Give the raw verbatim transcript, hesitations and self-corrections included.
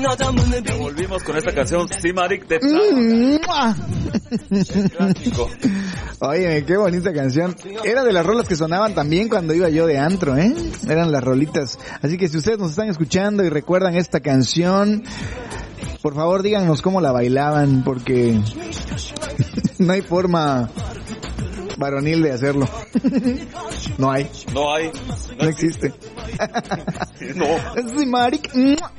Volvimos con esta canción Simarik de Plata. Clásico. Oye, qué bonita canción. Era de las rolas que sonaban también cuando iba yo de antro, ¿eh? Eran las rolitas. Así que si ustedes nos están escuchando y recuerdan esta canción, por favor díganos cómo la bailaban, porque no hay forma varonil de hacerlo. No hay. No hay. No, no existe. No. Simarik.